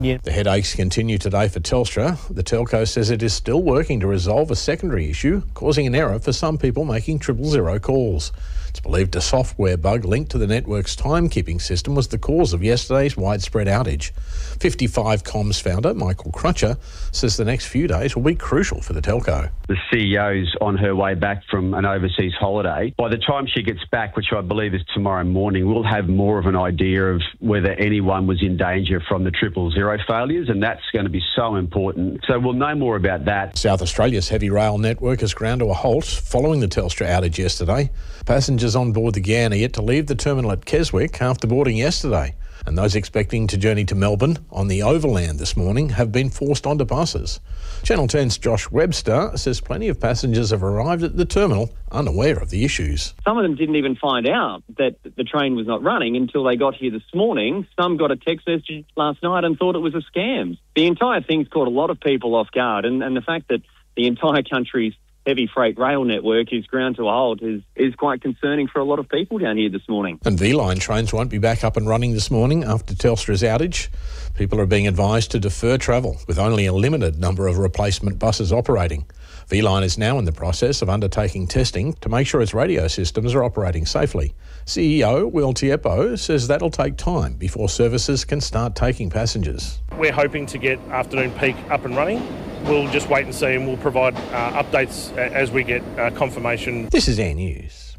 Yeah. The headaches continue today for Telstra. The telco says it is still working to resolve a secondary issue, causing an error for some people making 000 calls. It's believed a software bug linked to the network's timekeeping system was the cause of yesterday's widespread outage. 55 Comms founder Michael Crutcher says the next few days will be crucial for the telco. The CEO's on her way back from an overseas holiday. By the time she gets back, which I believe is tomorrow morning, we'll have more of an idea of whether anyone was in danger from the 000 failures, and that's going to be so important. So we'll know more about that. South Australia's heavy rail network has ground to a halt following the Telstra outage yesterday. Passengers on board the Ghan are yet to leave the terminal at Keswick after boarding yesterday, and those expecting to journey to Melbourne on the overland this morning have been forced onto buses. Channel 10's Josh Webster says plenty of passengers have arrived at the terminal unaware of the issues. Some of them didn't even find out that the train was not running until they got here this morning. Some got a text message last night and thought it was a scam. The entire thing's caught a lot of people off guard, and the fact that the entire country's heavy freight rail network is ground to a halt is quite concerning for a lot of people down here this morning. And V-Line trains won't be back up and running this morning after Telstra's outage. People are being advised to defer travel, with only a limited number of replacement buses operating. V-Line is now in the process of undertaking testing to make sure its radio systems are operating safely. CEO Will Tiepo says that'll take time before services can start taking passengers. We're hoping to get afternoon peak up and running. We'll just wait and see, and we'll provide updates as we get confirmation. This is Air News.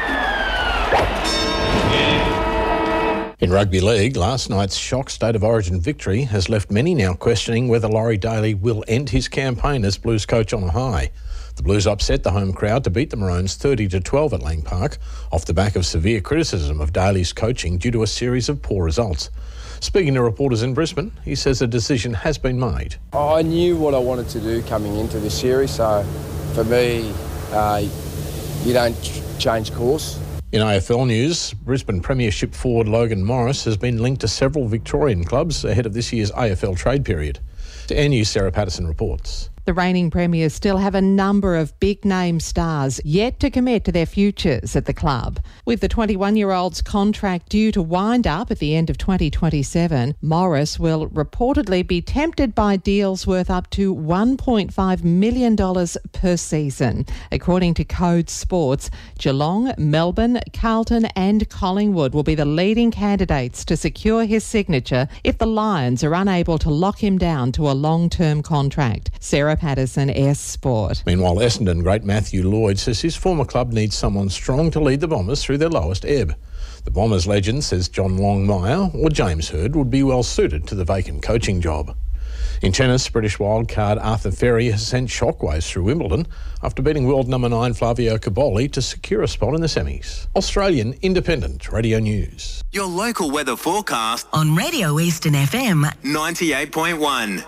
In rugby league, last night's shock State of Origin victory has left many now questioning whether Laurie Daly will end his campaign as Blues coach on a high. The Blues upset the home crowd to beat the Maroons 30-12 at Lang Park, off the back of severe criticism of Daly's coaching due to a series of poor results. Speaking to reporters in Brisbane, he says a decision has been made. I knew what I wanted to do coming into this series, so for me, you don't change course. In AFL news, Brisbane Premiership forward Logan Morris has been linked to several Victorian clubs ahead of this year's AFL trade period. To Air News, Sarah Patterson reports. The reigning premiers still have a number of big-name stars yet to commit to their futures at the club. With the 21-year-old's contract due to wind up at the end of 2027, Morris will reportedly be tempted by deals worth up to $1.5 million per season. According to Code Sports, Geelong, Melbourne, Carlton and Collingwood will be the leading candidates to secure his signature if the Lions are unable to lock him down to a long-term contract. Sarah Patterson, S Sport. Meanwhile, Essendon great Matthew Lloyd says his former club needs someone strong to lead the Bombers through their lowest ebb. The Bombers legend says John Longmire or James Hird would be well suited to the vacant coaching job. In tennis, British wildcard Arthur Ferry has sent shockwaves through Wimbledon after beating world number 9 Flavio Caboli to secure a spot in the semis. Australian Independent Radio News. Your local weather forecast on Radio Eastern FM 98.1.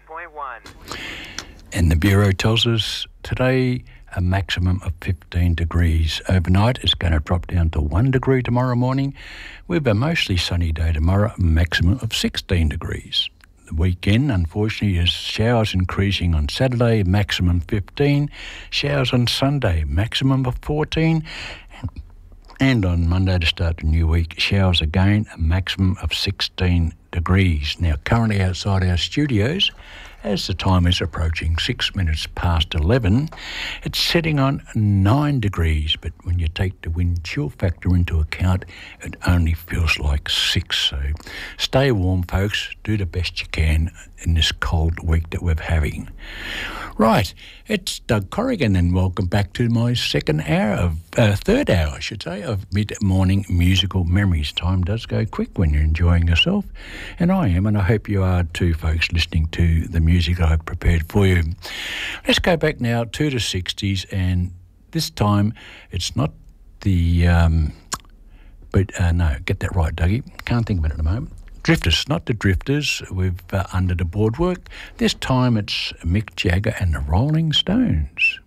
And the Bureau tells us today a maximum of 15 degrees. Overnight it's going to drop down to 1 degree tomorrow morning. We have a mostly sunny day tomorrow, a maximum of 16 degrees. The weekend, unfortunately, is showers increasing on Saturday, maximum 15. Showers on Sunday, maximum of 14. And on Monday to start the new week, showers again, a maximum of 16 degrees. Now, currently outside our studios, as the time is approaching 6 minutes past 11, it's sitting on 9 degrees, but when you take the wind chill factor into account, it only feels like 6. So stay warm, folks. Do the best you can in this cold week that we're having. Right, it's Doug Corrigan, and welcome back to my third hour, I should say, of mid-morning musical memories. Time does go quick when you're enjoying yourself, and I am, and I hope you are too, folks, listening to the music I've prepared for you. Let's go back now to the 60s, and this time it's not the, no, get that right, Dougie. Can't think of it at the moment. Drifters, not the Drifters, with Under the Boardwork. This time it's Mick Jagger and the Rolling Stones.